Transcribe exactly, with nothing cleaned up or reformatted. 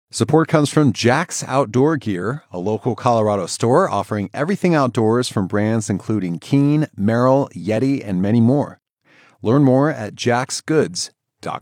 Support comes from Jack's Outdoor Gear, a local Colorado store offering everything outdoors from brands including Keen, Merrell, Yeti, and many more. Learn more at jacks goods